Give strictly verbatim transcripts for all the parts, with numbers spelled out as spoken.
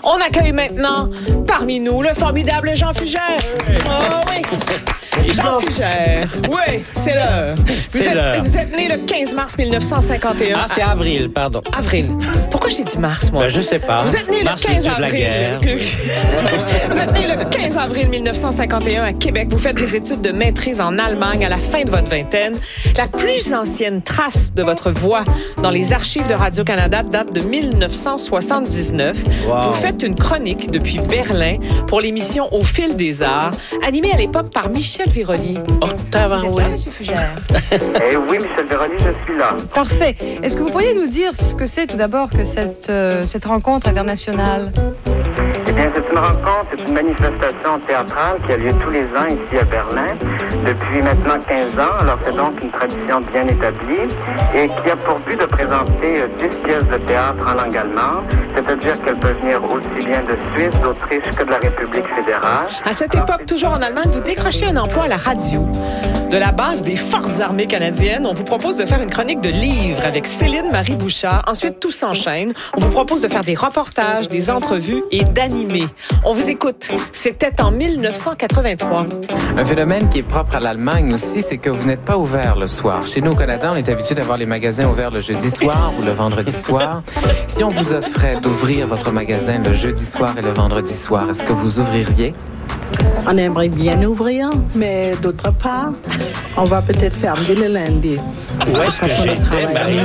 On accueille maintenant parmi nous le formidable Jean Fugère. Oh oui! Jean Fugère. Oui, c'est l'heure. Vous, C'est êtes, l'heure. vous êtes né le quinze mars mille neuf cent cinquante et un. Ah, c'est avril, pardon. Avril. Pourquoi j'ai dit mars, moi? Ben, je sais pas. Vous êtes né Mars, le quinze le dieu de la avril. guerre. Vous êtes né le quinze avril mille neuf cent cinquante et un à Québec. Vous faites des études de maîtrise en Allemagne à la fin de votre vingtaine. La plus ancienne trace de votre voix dans les archives de Radio-Canada date de mille neuf cent soixante-dix-neuf. Wow. Vous faites une chronique depuis Berlin pour l'émission Au fil des arts, animée à l'époque par Michel Véroni. Oh, tabarouette. Monsieur Fugère. Eh oui, Michel Véroni, je suis là. Parfait. Est-ce que vous pourriez nous dire ce que c'est tout d'abord que cette, euh, cette rencontre internationale? Eh bien, c'est une rencontre, c'est une manifestation théâtrale qui a lieu tous les ans ici à Berlin, depuis maintenant quinze ans. Alors, c'est donc une tradition bien établie et qui a pour but de présenter euh, dix pièces de théâtre en langue allemande, c'est-à-dire qu'elles peuvent venir aussi bien de Suisse, d'Autriche que de la République fédérale. À cette époque, toujours en Allemagne, vous décrochez un emploi à la radio. De la base des Forces armées canadiennes, on vous propose de faire une chronique de livres avec Céline Marie Bouchard. Ensuite, tout s'enchaîne. On vous propose de faire des reportages, des entrevues et d'animer. On vous écoute. C'était en mille neuf cent quatre-vingt-trois. Un phénomène qui est propre à l'Allemagne aussi, c'est que vous n'êtes pas ouvert le soir. Chez nous, au Canada, on est habitué d'avoir les magasins ouverts le jeudi soir ou le vendredi soir. Si on vous offrait d'ouvrir votre magasin le jeudi soir et le vendredi soir, est-ce que vous ouvririez? On aimerait bien ouvrir, mais d'autre part, on va peut-être fermer le lundi. Où est-ce que j'étais, Marie?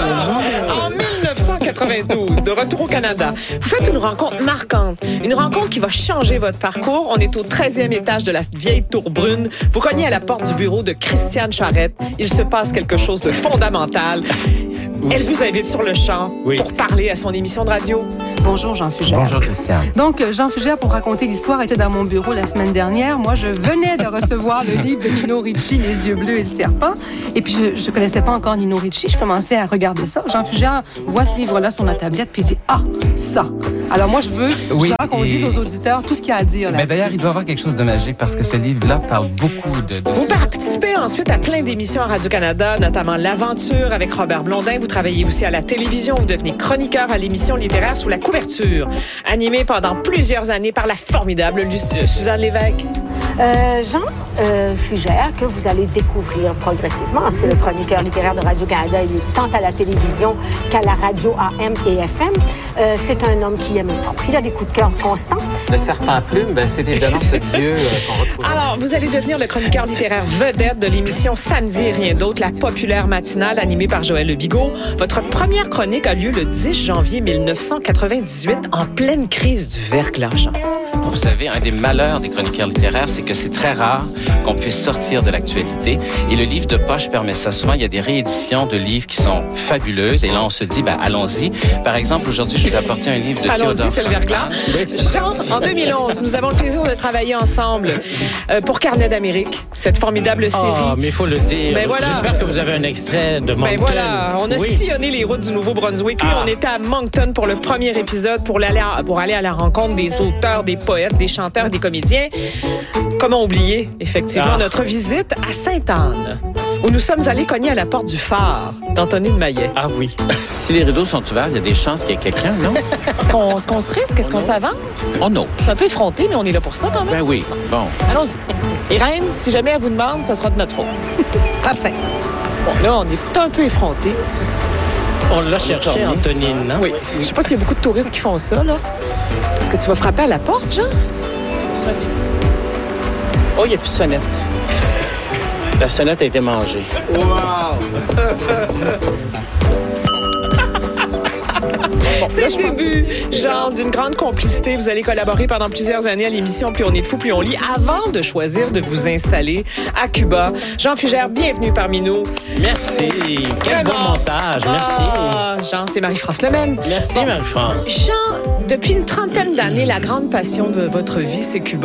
En mille neuf cent quatre-vingt-douze, de retour au Canada, vous faites une rencontre marquante. Une rencontre qui va changer votre parcours. On est au treizième étage de la vieille tour brune. Vous cognez à la porte du bureau de Christiane Charette. Il se passe quelque chose de fondamental. Elle vous invite sur le champ Oui. pour parler à son émission de radio. Bonjour, Jean Fugère. Bonjour, Christiane. Donc, euh, Jean Fugère, pour raconter l'histoire, était dans mon bureau la semaine dernière. Moi, je venais de recevoir le livre de Nino Ricci, Les yeux bleus et le serpent. Et puis, je ne connaissais pas encore Nino Ricci. Je commençais à regarder ça. Jean Fugère voit ce livre-là sur ma tablette, puis il dit « Ah, ça! » Alors, moi, je veux Oui, genre, qu'on et- dise aux auditeurs tout ce qu'il y a à dire Mais là-dessus. d'ailleurs, il doit y avoir quelque chose de magique parce que ce livre-là parle beaucoup de... de... Vous participez ensuite à plein d'émissions à Radio-Canada, notamment L'Aventure avec Robert Blondin. Vous travaillez aussi à la télévision. Vous devenez chroniqueur à l'émission littéraire Sous la couverture, animé pendant plusieurs années par la formidable Lu- euh, Suzanne Lévesque. Euh, Jean euh, Fugère, que vous allez découvrir progressivement. C'est le chroniqueur littéraire de Radio-Canada. Il est tant à la télévision qu'à la radio A M et F M. Euh, c'est un homme qui aime trop. Il a des coups de cœur constants. Le serpent à plumes, ben, c'est évidemment ce dieu euh, qu'on retrouve. Alors, vous allez devenir le chroniqueur littéraire vedette de l'émission Samedi et rien d'autre, la populaire matinale animée par Joël Le Bigot. Votre première chronique a lieu le dix janvier mille neuf cent quatre-vingt-dix-huit, en pleine crise du verglas. Vous savez, un des malheurs des chroniqueurs littéraires, c'est que c'est très rare qu'on puisse sortir de l'actualité. Et le livre de poche permet ça. Souvent, il y a des rééditions de livres qui sont fabuleuses. Et là, on se dit, ben, allons-y. Par exemple, aujourd'hui, je vous ai apporté un livre de Allons-y, Théodore c'est le verglas. Franckman. Jean, en deux mille onze, nous avons le plaisir de travailler ensemble euh, pour Carnet d'Amérique, cette formidable série. Ah, mais il faut le dire. Ben voilà. J'espère que vous avez un extrait de Moncton. Ben voilà, on a Oui. sillonné les routes du Nouveau-Brunswick. Puis Ah. on était à Moncton pour le premier épisode pour aller, à, pour aller à la rencontre des auteurs, des poètes, des chanteurs, des comédiens. Comment oublier, effectivement, Ah. notre visite à Sainte-Anne, où nous sommes allés cogner à la porte du phare d'Anthony de Maillet. Ah oui. Si les rideaux sont ouverts, il y a des chances qu'il y ait quelqu'un, non? Est-ce qu'on, est-ce qu'on se risque? Est-ce qu'on s'avance? Oh non. C'est un peu effronté, mais on est là pour ça quand même. Ben oui. Bon. Allons-y. Irène, si jamais elle vous demande, ça sera de notre faute. Parfait. Bon, là, on est un peu effronté. On l'a cherché, Antonine, non? Oui. Je sais pas s'il y a beaucoup de touristes qui font ça, là. Est-ce que tu vas frapper à la porte, Jean? Oh, il n'y a plus de sonnette. La sonnette a été mangée. C'est le début, genre, d'une grande complicité. Vous allez collaborer pendant plusieurs années à l'émission Plus on est de fou, plus on lit, avant de choisir de vous installer à Cuba. Jean Fugère, bienvenue parmi nous. Merci. Quel beau Vraiment. montage. Merci. Ah, Jean, c'est Marie-France Lemaine. Merci, Marie-France. Jean, depuis une trentaine d'années, la grande passion de votre vie, c'est Cuba.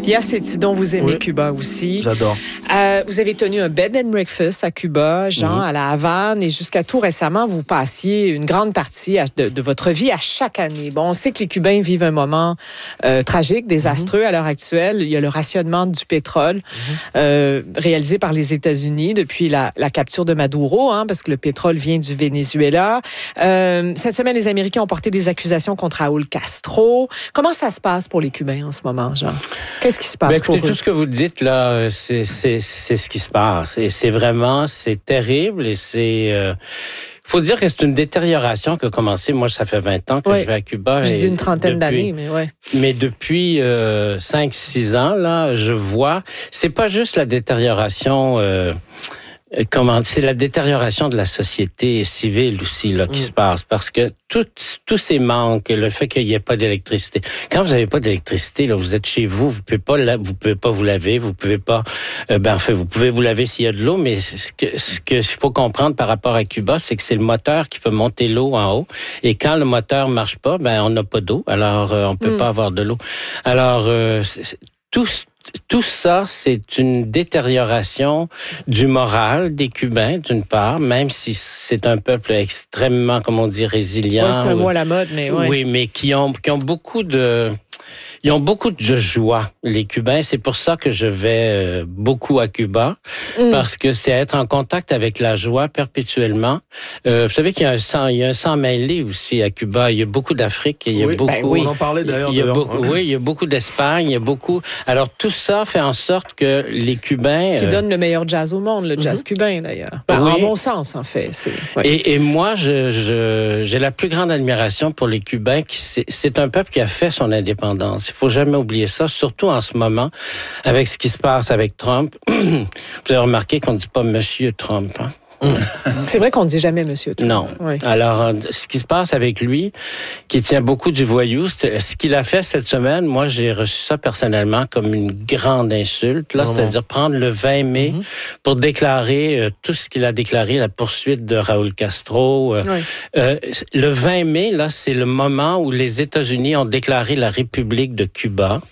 Léa Sétidon, vous aimez Oui. Cuba aussi. J'adore. Euh, vous avez tenu un bed and breakfast à Cuba, Jean, Mhm. à la Havane, et jusqu'à tout récemment, vous passiez une grande partie à- de, de votre vie à chaque année. Bon, on sait que les Cubains vivent un moment euh, tragique, désastreux à l'heure actuelle. Il y a le rationnement du pétrole euh, réalisé par les États-Unis depuis la, la capture de Maduro, hein, parce que le pétrole vient du Venezuela. Euh, cette semaine, les Américains ont porté des accusations contre Raúl Castro. Comment ça se passe pour les Cubains en ce moment, Jean? Qu'est-ce qui se passe Ben, pour écoutez, eux? tout ce que vous dites là, c'est c'est c'est ce qui se passe. Et c'est vraiment, c'est terrible. Et c'est, euh, faut dire que c'est une détérioration qui a commencé. Moi, ça fait vingt ans que Oui. je vais à Cuba. Je et dis une trentaine depuis- d'années, mais ouais. Mais depuis euh, cinq six ans, là, je vois, c'est pas juste la détérioration. Euh, euh, Comment c'est la détérioration de la société civile aussi là qui Mm. se passe, parce que tout, tous ces manques, le fait qu'il n'y ait pas d'électricité. Quand vous n'avez pas d'électricité, là, vous êtes chez vous, vous pouvez pas, la- vous pouvez pas vous laver, vous pouvez pas, euh, ben enfin, vous pouvez vous laver s'il y a de l'eau, mais ce que ce que il faut comprendre par rapport à Cuba, c'est que c'est le moteur qui fait monter l'eau en haut, et quand le moteur marche pas, ben on n'a pas d'eau, alors euh, on peut Mm. pas avoir de l'eau. Alors euh, c'est- c'est- tout Tout ça, c'est une détérioration du moral des Cubains, d'une part, même si c'est un peuple extrêmement, comment on dit, résilient. Ouais, c'est un mot à la mode, mais ouais. Oui, mais qui ont, qui ont beaucoup de... Ils ont beaucoup de joie, les Cubains. C'est pour ça que je vais euh, beaucoup à Cuba, Mm. parce que c'est être en contact avec la joie perpétuellement. Euh, vous savez qu'il y a un sang, il y a un sang mêlé aussi à Cuba. Il y a beaucoup d'Afrique, il y a Oui, beaucoup. ben oui. On en parlait d'ailleurs. Il y a d'ailleurs. beaucoup, oui, il y a beaucoup d'Espagne, il y a beaucoup. Alors tout ça fait en sorte que les Cubains. Ce qui euh, donne le meilleur jazz au monde, le jazz cubain d'ailleurs. Ben, Oui. En bon sens, en fait. C'est, ouais. Et, et moi, je, je, j'ai la plus grande admiration pour les Cubains. Qui, c'est, c'est un peuple qui a fait son indépendance. Il faut jamais oublier ça, surtout en ce moment, avec ce qui se passe avec Trump. Vous avez remarqué qu'on ne dit pas Monsieur Trump. Hein? C'est vrai qu'on ne dit jamais Monsieur Trump. Non. Oui. Alors, euh, ce qui se passe avec lui, qui tient beaucoup du voyou, c'est- ce qu'il a fait cette semaine, moi, j'ai reçu ça personnellement comme une grande insulte. Là, Vraiment. c'est-à-dire prendre le vingt mai Mm-hmm. pour déclarer euh, tout ce qu'il a déclaré, la poursuite de Raúl Castro. Euh, Oui. euh, le vingt mai, là, c'est le moment où les États-Unis ont déclaré la République de Cuba.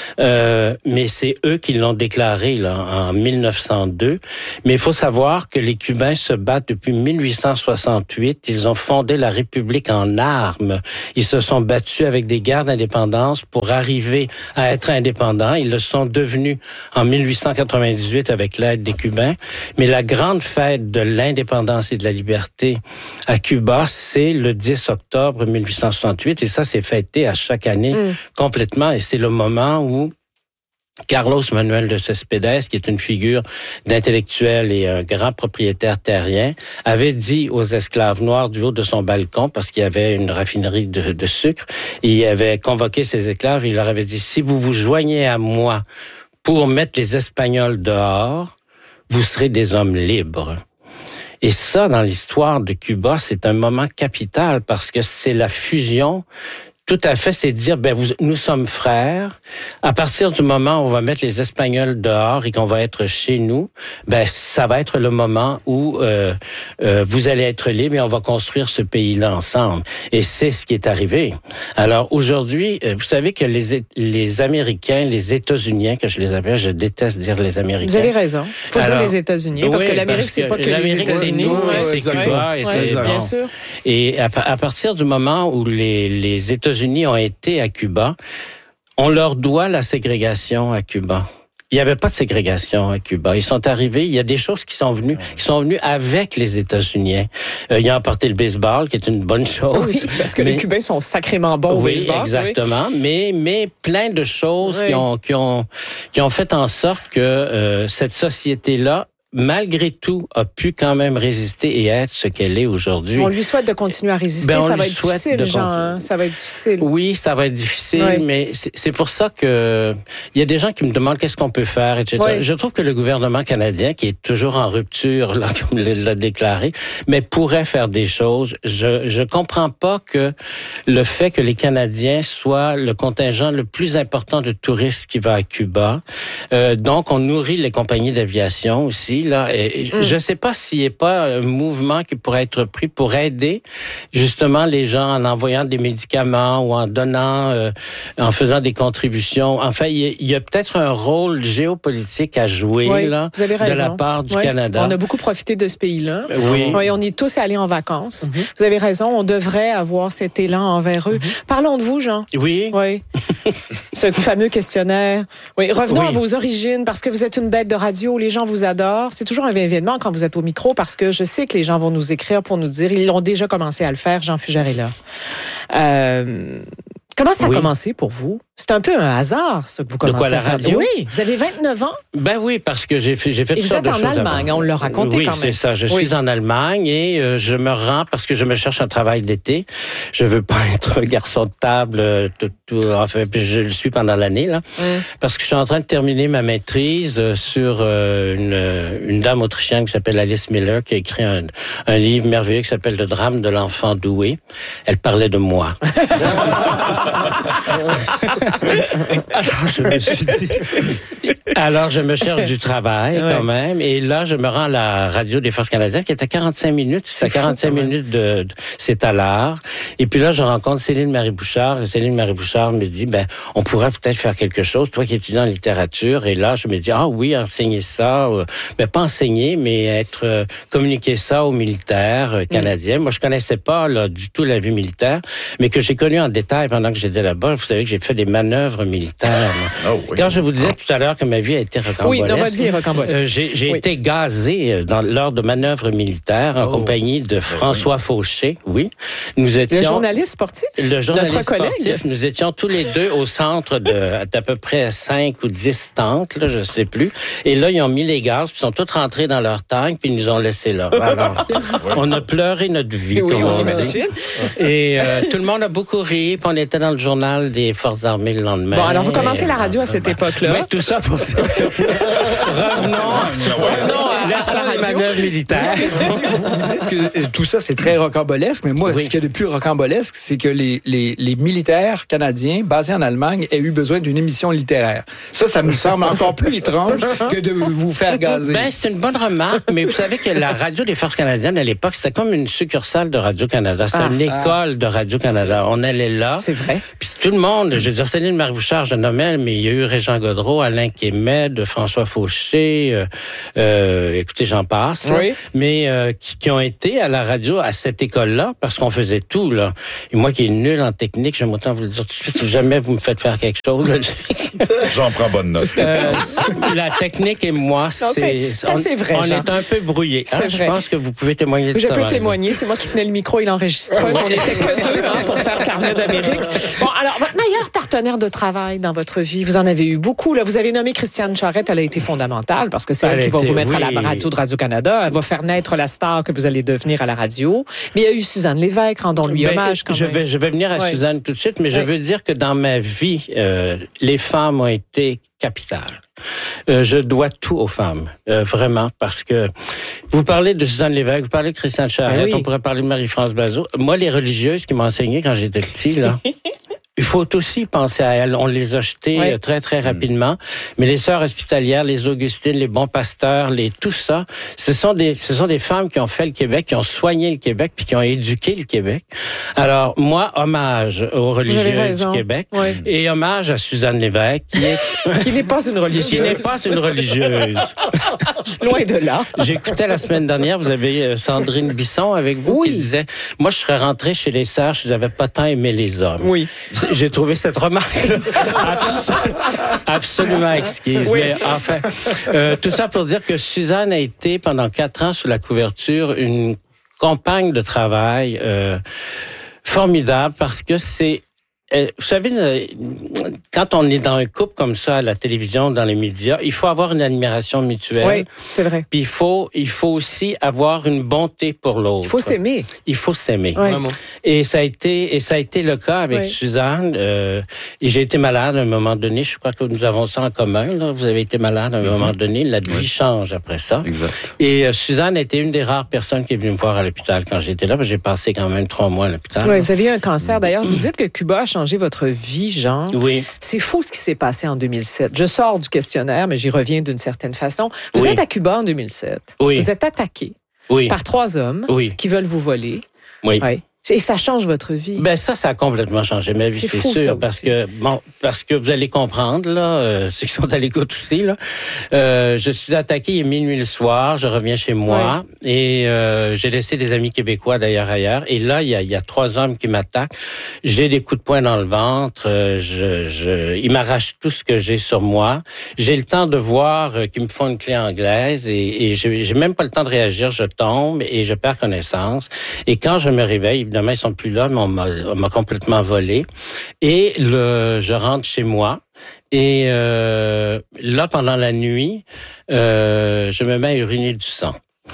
Euh, mais c'est eux qui l'ont déclaré là, en mille neuf cent deux. Mais il faut savoir que les Cubains se battent depuis mille huit cent soixante-huit. Ils ont fondé la République en armes. Ils se sont battus avec des guerres d'indépendance pour arriver à être indépendants. Ils le sont devenus en mille huit cent quatre-vingt-dix-huit avec l'aide des Cubains. Mais la grande fête de l'indépendance et de la liberté à Cuba, c'est le dix octobre mille huit cent soixante-huit. Et ça, c'est fêté à chaque année Mm. complètement. Et c'est le moment où Carlos Manuel de Céspedes, qui est une figure d'intellectuel et un grand propriétaire terrien, avait dit aux esclaves noirs du haut de son balcon, parce qu'il y avait une raffinerie de, de sucre, il avait convoqué ses esclaves, il leur avait dit, si vous vous joignez à moi pour mettre les Espagnols dehors, vous serez des hommes libres. Et ça, dans l'histoire de Cuba, c'est un moment capital, parce que c'est la fusion. Tout à fait, c'est de dire, ben, vous, nous sommes frères. À partir du moment où on va mettre les Espagnols dehors et qu'on va être chez nous, ben, ça va être le moment où euh, euh, vous allez être libres et on va construire ce pays-là ensemble. Et c'est ce qui est arrivé. Alors aujourd'hui, vous savez que les les Américains, les États-Uniens, que je les appelle, je déteste dire les Américains. Vous avez raison. Il faut Alors, dire les États-Unis, parce oui, que l'Amérique, parce c'est que pas que les l'Amérique, c'est États-Unis. nous, Ouais, et c'est exactement. Cuba, et Ouais, c'est exactement. bien bon. sûr. Et à, à partir du moment où les, les États-Unis ont été à Cuba, on leur doit la ségrégation à Cuba. Il n'y avait pas de ségrégation à Cuba. Ils sont arrivés, il y a des choses qui sont venues, qui sont venues avec les États-Unis. Euh, ils ont apporté le baseball, qui est une bonne chose. Oui, parce que Mais- les Cubains sont sacrément bons au oui, baseball. exactement. Mais mais plein de choses Oui. qui ont qui ont qui ont fait en sorte que euh, cette société-là, malgré tout, a pu quand même résister et être ce qu'elle est aujourd'hui. On lui souhaite de continuer à résister. Ben, on ça va lui être souhaite difficile, de Jean. continuer. hein. Ça va être difficile. Oui, ça va être difficile, Oui. mais c'est c'est pour ça que il y a des gens qui me demandent qu'est-ce qu'on peut faire, et cetera. Oui. Je trouve que le gouvernement canadien, qui est toujours en rupture, là, comme l'a déclaré, mais pourrait faire des choses. Je je comprends pas que le fait que les Canadiens soient le contingent le plus important de touristes qui va à Cuba. Euh, donc, on nourrit les compagnies d'aviation aussi. là. Et mm. je sais pas s'il n'y a pas un mouvement qui pourrait être pris pour aider justement les gens en envoyant des médicaments ou en donnant, euh, en faisant des contributions. Enfin, il y a, il y a peut-être un rôle géopolitique à jouer oui, là, vous avez raison. de la part du oui. Canada. On a beaucoup profité de ce pays-là. Oui. oui on est tous allés en vacances. Mm-hmm. Vous avez raison, on devrait avoir cet élan envers eux. Mm-hmm. Parlons de vous, Jean. Oui. Oui. Ce fameux questionnaire. Oui, revenons oui. à vos origines, parce que vous êtes une bête de radio, les gens vous adorent. C'est toujours un événement quand vous êtes au micro, parce que je sais que les gens vont nous écrire pour nous dire, ils ont déjà commencé à le faire, Jean Fugère est là. Euh, comment ça a oui. commencé pour vous? C'est un peu un hasard, ça, que vous commencez de quoi, la à faire. radio? Oui, vous avez vingt-neuf ans. Ben oui, parce que j'ai fait, j'ai fait toutes sortes de choses. Vous êtes en Allemagne, avant. on l'a raconté oui, quand même. Oui, c'est ça. Je oui. suis en Allemagne et euh, je me rends parce que je me cherche un travail d'été. Je veux pas être garçon de table, euh, tout, tout, enfin, je le suis pendant l'année, là. Mm. Parce que je suis en train de terminer ma maîtrise euh, sur euh, une, une dame autrichienne qui s'appelle Alice Miller, qui a écrit un, un livre merveilleux qui s'appelle Le drame de l'enfant doué. Elle parlait de moi. Alors, je me suis dit... Alors, je me cherche du travail, ouais. quand même. Et là, je me rends à la radio des Forces canadiennes, qui est à quarante-cinq minutes. C'est à quarante-cinq minutes de, de... C'est à l'art. Et puis là, je rencontre Céline Marie-Bouchard. Et Céline Marie-Bouchard me dit, ben, on pourrait peut-être faire quelque chose. Toi qui es étudiant en littérature. Et là, je me dis, ah oui, enseigner ça. Euh, ben, pas enseigner, mais être, euh, communiquer ça aux militaires euh, canadiens. Mm. Moi, je connaissais pas, là, du tout la vie militaire, mais que j'ai connu en détail pendant que j'étais là-bas. Vous savez que j'ai fait des manœuvres militaires. Oh, oui. Quand je vous disais tout à l'heure que ma vie a été rocambolesque. Oui, dans votre vie est rocambolesque. Euh, j'ai j'ai oui. été gazé dans, lors de manœuvres militaires en oh. compagnie de François oui. Fauché. Oui. Nous étions... Le journaliste sportif? Le journaliste Notre collègue? sportif. Nous étions tous les deux au centre de d'à peu près cinq ou dix tentes, là, je sais plus. Et là, ils ont mis les gaz, puis ils sont tous rentrés dans leur tank, puis ils nous ont laissés là. Alors, on a pleuré notre vie, oui, comme on, on dit. Et euh, tout le monde a beaucoup ri, puis on était dans le journal des Forces armées le lendemain. Bon, alors vous commencez et, la radio à cette euh, époque-là. Oui, tout ça pour dire que... Revenons, revenons à la salle manœuvre militaire. Vous, vous dites que tout ça, c'est très rocambolesque, mais moi, oui. ce qu'il y a de plus rocambolesque, c'est que les, les, les militaires canadiens basés en Allemagne aient eu besoin d'une émission littéraire. Ça, ça me semble encore plus étrange que de vous faire gazer. Ben, c'est une bonne remarque, mais vous savez que la radio des Forces canadiennes, à l'époque, c'était comme une succursale de Radio-Canada. C'était ah, une école ah. de Radio-Canada. On allait là. C'est vrai. Puis tout le monde, je veux dire, Céline Marie-Bouchard, je nommais, mais il y a eu Régent Godreau, Alain Kémed, François Fauché, euh, euh, écoutez, j'en passe, là, oui. mais euh, qui, qui ont été à la radio à cette école-là, parce qu'on faisait tout, là. Et moi qui est nul en technique, j'aime autant vous le dire tout de suite, si jamais vous me faites faire quelque chose... Là, j'en prends bonne note. Euh, la technique et moi, non, c'est... c'est, on, c'est vrai, on Jean. est un peu brouillés. Hein? Je pense que vous pouvez témoigner de Je ça. Je peux témoigner, c'est moi qui tenais le micro et l'enregistreuse. On n'était que deux hein, pour faire Carnet d'Amérique. Bon, alors, votre meilleur partenaire de travail dans votre vie, vous en avez eu beaucoup. Là. Vous avez nommé Christiane Charette, elle a été fondamentale parce que c'est elle, elle qui va vous mettre oui. à la radio de Radio-Canada. Elle va faire naître la star que vous allez devenir à la radio. Mais il y a eu Suzanne Lévesque, rendons-lui ben, hommage quand je même. Vais, je vais venir à oui. Suzanne tout de suite, mais oui. je veux dire que dans ma vie, euh, les femmes ont été capitales. Euh, je dois tout aux femmes, euh, vraiment, parce que vous parlez de Suzanne Lévesque, vous parlez de Christiane Charette, oui. on pourrait parler de Marie-France Bazot. Moi, les religieuses qui m'ont enseigné quand j'étais petit, là... Il faut aussi penser à elles. On les a jetées oui. très, très rapidement. Mais les sœurs hospitalières, les Augustines, les bons pasteurs, les tout ça, ce sont des, ce sont des femmes qui ont fait le Québec, qui ont soigné le Québec, puis qui ont éduqué le Québec. Alors, moi, hommage aux religieuses du Québec. Oui. Et hommage à Suzanne Lévesque, qui est... qui n'est pas une religieuse. Qui n'est pas une religieuse. Loin de là. J'écoutais la semaine dernière, vous avez Sandrine Bisson avec vous, oui. qui disait, moi, je serais rentrée chez les sœurs, je n'avais pas tant aimé les hommes. Oui. J'ai trouvé cette remarque absolument exquise. Oui. Mais enfin, euh, tout ça pour dire que Suzanne a été pendant quatre ans sous la couverture une compagne de travail euh, formidable parce que c'est Euh, vous savez, quand on est dans un couple comme ça à la télévision, dans les médias, il faut avoir une admiration mutuelle. Oui, c'est vrai. Puis il faut, il faut aussi avoir une bonté pour l'autre. Il faut s'aimer. Il faut s'aimer. Oui. Et ça a été, et ça a été le cas avec oui. Suzanne. Euh, et j'ai été malade à un moment donné. Je crois que nous avons ça en commun. Là. Vous avez été malade à un mm-hmm. moment donné. La vie oui. change après ça. Exact. Et euh, Suzanne était une des rares personnes qui est venue me voir à l'hôpital quand j'étais là. J'ai passé quand même trois mois à l'hôpital. Oui, vous avez eu un cancer. D'ailleurs, vous dites que Cuba a changé votre vie, Jean. Oui. C'est fou ce qui s'est passé en deux mille sept. Je sors du questionnaire, mais j'y reviens d'une certaine façon. Vous Oui. êtes à Cuba en deux mille sept. Oui. Vous êtes attaqué Oui. par trois hommes Oui. qui veulent vous voler. Oui. Ouais. Et ça change votre vie. Ben ça, ça a complètement changé ma vie, C'est c'est fou, sûr, ça parce aussi. que bon, parce que vous allez comprendre là, euh, ceux qui sont à l'écoute aussi là. Euh, je suis attaqué il est minuit le soir, je reviens chez moi et euh, j'ai laissé des amis québécois d'ailleurs ailleurs. Et là, il y a, il y a trois hommes qui m'attaquent. J'ai des coups de poing dans le ventre. Euh, je, je, ils m'arrachent tout ce que j'ai sur moi. J'ai le temps de voir euh, qu'ils me font une clé anglaise et, et j'ai, j'ai même pas le temps de réagir. Je tombe et je perds connaissance. Et quand je me réveille, évidemment, ils sont plus là, mais on m'a, on m'a complètement volé. Et le, je rentre chez moi. Et euh, là, pendant la nuit, euh, je me mets à uriner du sang.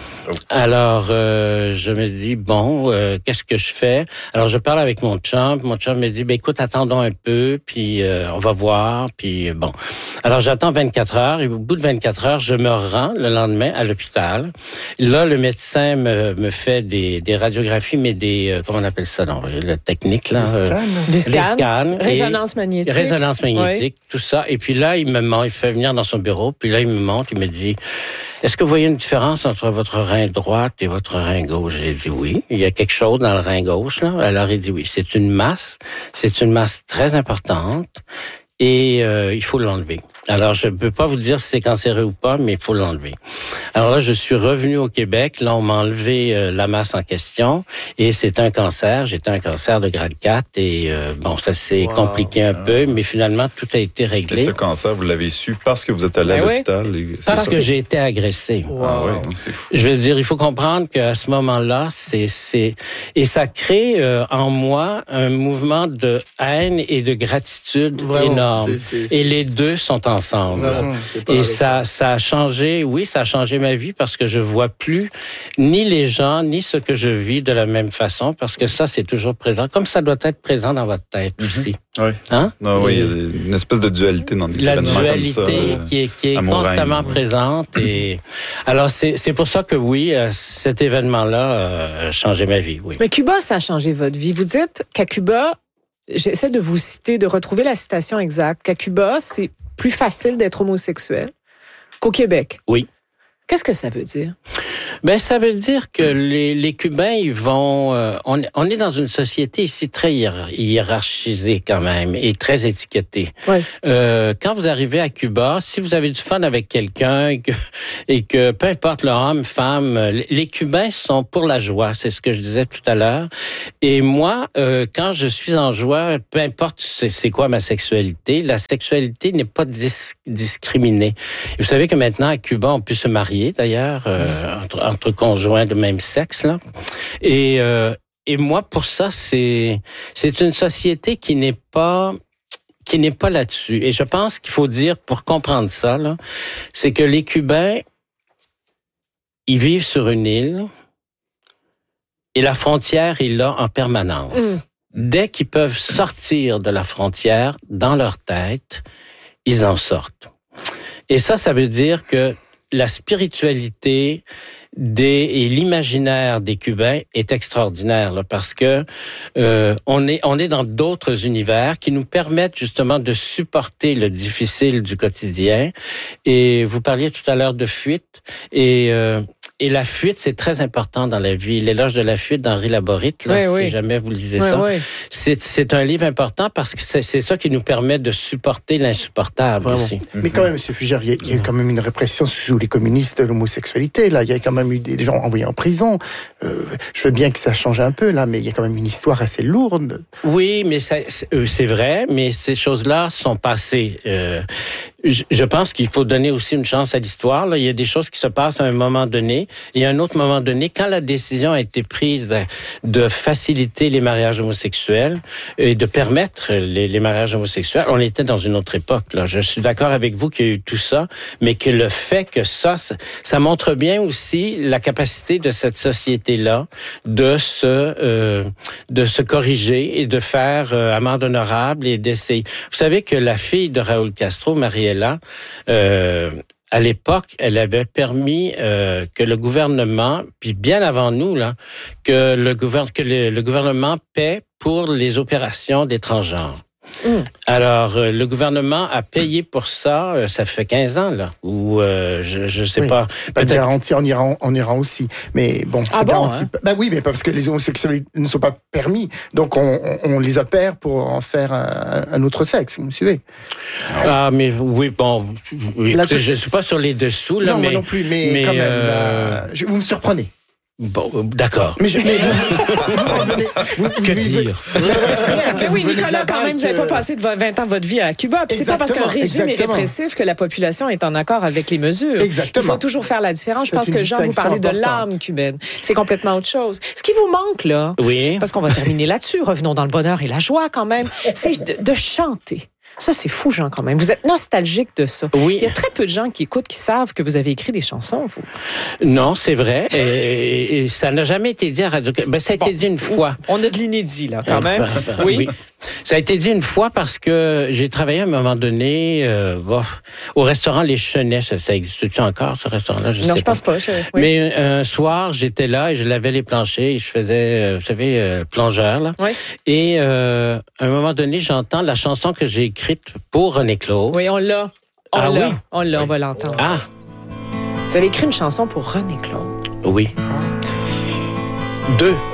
Alors, euh, je me dis, bon, euh, qu'est-ce que je fais? Alors, je parle avec mon chum. Mon chum me dit, ben écoute, attendons un peu, puis euh, on va voir, puis euh, bon. Alors, j'attends vingt-quatre heures, et au bout de vingt-quatre heures, je me rends le lendemain à l'hôpital. Là, le médecin me, me fait des, des radiographies, mais des, euh, comment on appelle ça, non, la technique, là? Des scans. Euh, Des scans. Les scans. Résonance Et, magnétique. Résonance magnétique, Oui. tout ça. Et puis là, il me montre, il fait venir dans son bureau, puis là, il me montre, il me dit, est-ce que vous voyez une différence entre votre rein droit et votre rein gauche? J'ai dit oui. Il y a quelque chose dans le rein gauche, là. Alors, il dit oui. C'est une masse. C'est une masse très importante et euh, il faut l'enlever. Alors, je ne peux pas vous dire si c'est cancéreux ou pas, mais il faut l'enlever. Alors là, je suis revenu au Québec. Là, on m'a enlevé euh, la masse en question et c'est un cancer. J'étais un cancer de grade quatre et euh, bon, ça s'est Wow. compliqué un peu, mais finalement, tout a été réglé. Et ce cancer, vous l'avez su parce que vous êtes allé Ben à oui. l'hôpital? et c'est Parce ça? que j'ai été agressé. Ah ouais, c'est fou. Je veux dire, il faut comprendre qu'à ce moment-là, c'est c'est et ça crée euh, en moi un mouvement de haine et de gratitude Vraiment, énorme. c'est- c'est- Et les deux sont ensemble. Vraiment, c'est pas et avec ça ça a changé, oui, ça a changé ma vie parce que je vois plus ni les gens ni ce que je vis de la même façon parce que ça c'est toujours présent, comme ça doit être présent dans votre tête aussi. Oui. Hein? Ah oui, il y a Et- une espèce de dualité dans des la événements dualité comme ça. euh, qui est, qui est amour-haine, constamment ouais. présente. Et alors, c'est, c'est pour ça que oui, euh, cet événement-là euh, a changé ma vie, oui. Mais Cuba, ça a changé votre vie. Vous dites qu'à Cuba, j'essaie de vous citer, de retrouver la citation exacte, qu'à Cuba, c'est plus facile d'être homosexuel qu'au Québec. Oui. Qu'est-ce que ça veut dire? Ben, ça veut dire que les, les Cubains, ils vont... Euh, on, on est dans une société ici très hiérar- hiérarchisée quand même et très étiquetée. Ouais. Euh, quand vous arrivez à Cuba, si vous avez du fun avec quelqu'un et que, et que peu importe le homme, femme, les, les Cubains sont pour la joie. C'est ce que je disais tout à l'heure. Et moi, euh, quand je suis en joie, peu importe c'est, c'est quoi ma sexualité, la sexualité n'est pas dis- discriminée. Et vous savez que maintenant, à Cuba, on peut se marier, d'ailleurs, euh, entre, entre conjoints de même sexe, là. Et, euh, et moi, pour ça, c'est, c'est une société qui n'est pas, qui n'est pas là-dessus. Et je pense qu'il faut dire, pour comprendre ça, là, c'est que les Cubains, ils vivent sur une île et la frontière est là en permanence. Mm. Dès qu'ils peuvent sortir de la frontière, dans leur tête, ils en sortent. Et ça, ça veut dire que la spiritualité des, et l'imaginaire des Cubains est extraordinaire là, parce que euh, on est on est dans d'autres univers qui nous permettent justement de supporter le difficile du quotidien. Et vous parliez tout à l'heure de fuite et euh, et la fuite, c'est très important dans la vie. L'éloge de la fuite d'Henri Laborite, là, Oui, si oui. jamais vous lisez Oui, ça, oui. c'est c'est un livre important parce que c'est, c'est ça qui nous permet de supporter l'insupportable Vraiment. aussi. Mais quand même, M. Fugère, il y, a, il y a eu quand même une répression sous les communistes de l'homosexualité. Là, il y a quand même eu des gens envoyés en prison. Euh, je veux bien que ça change un peu là, mais il y a quand même une histoire assez lourde. Oui, mais ça, c'est, euh, c'est vrai, mais ces choses-là sont passées. Euh, je, je pense qu'il faut donner aussi une chance à l'histoire. Là. Il y a des choses qui se passent à un moment donné. Et à un autre moment donné, quand la décision a été prise de, de faciliter les mariages homosexuels et de permettre les, les mariages homosexuels, on était dans une autre époque. Là. Je suis d'accord avec vous qu'il y a eu tout ça, mais que le fait que ça, ça, ça montre bien aussi la capacité de cette société-là de se, euh, de se corriger et de faire euh, amende honorable et d'essayer. Vous savez que la fille de Raúl Castro, Mariela, euh, à l'époque, elle avait permis euh, que le gouvernement, puis bien avant nous, là, que le, gouverne, que le, le gouvernement paie pour les opérations des transgenres. Mm. Alors, euh, le gouvernement a payé pour ça, euh, ça fait quinze ans, là, ou euh, je, je sais oui, pas. C'est pas garanti en Iran, en Iran aussi. Mais bon, c'est ah bon, garanti. Hein? Ben oui, mais parce que les homosexuels ne sont pas permis. Donc, on, on, on les opère pour en faire un, un autre sexe, vous me suivez? Ah, mais oui, bon, oui, Là, écoutez, je ne suis pas sur les dessous, là, non, mais... moi non plus, mais, mais quand même, euh... là, je, vous me surprenez. Bon, d'accord. Mais, je, mais vous, vous revenez... Vous, que vous, dire? Mais oui, Nicolas, quand même, vous n'avez pas passé de vingt ans de votre vie à Cuba. Puis c'est pas parce qu'un régime exactement. est répressif que la population est en accord avec les mesures. Exactement. Il faut toujours faire la différence. C'est Je pense que Jean, vous parlez de l'âme cubaine. C'est complètement autre chose. Ce qui vous manque, là, oui. parce qu'on va terminer là-dessus, revenons dans le bonheur et la joie quand même, c'est de, de chanter. Ça, c'est fou, Jean, quand même. Vous êtes nostalgique de ça. Oui. Il y a très peu de gens qui écoutent, qui savent que vous avez écrit des chansons, vous. Non, c'est vrai. Et, et ça n'a jamais été dit à Radio... Ben, ça a bon, été dit une fois. On a de l'inédit, là, quand même. Euh, oui. oui. Ça a été dit une fois parce que j'ai travaillé à un moment donné euh, bon, au restaurant Les Chenets. Ça, ça existe-tu encore, ce restaurant-là? Je non, sais je pense pas. Je... Oui. Mais un soir, j'étais là et je lavais les planchers et je faisais, euh, vous savez, euh, plongeur, là. Oui. Et euh, à un moment donné, j'entends la chanson que j'ai écrite pour René Claude. Oui, on l'a. On ah l'a. Oui? On l'a, oui. On va l'entendre. Ah! Vous avez écrit une chanson pour René Claude. Oui. Deux.